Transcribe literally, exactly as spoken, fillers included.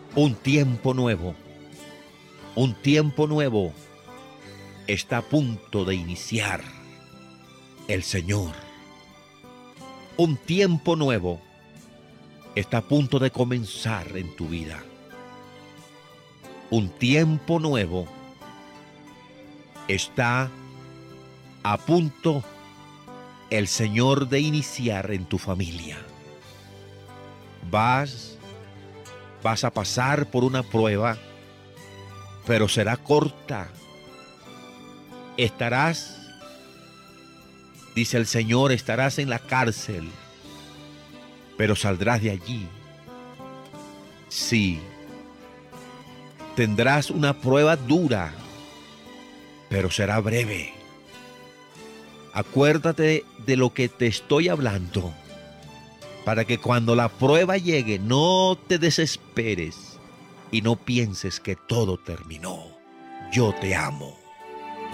Un tiempo nuevo, un tiempo nuevo está a punto de iniciar el Señor. Un tiempo nuevo está a punto de comenzar en tu vida. Un tiempo nuevo está a punto el Señor de iniciar en tu familia. Vas, vas a pasar por una prueba, pero será corta. Estarás, dice el Señor, estarás en la cárcel, pero saldrás de allí. Sí, tendrás una prueba dura, pero será breve. Acuérdate de lo que te estoy hablando, para que cuando la prueba llegue no te desesperes y no pienses que todo terminó. Yo te amo.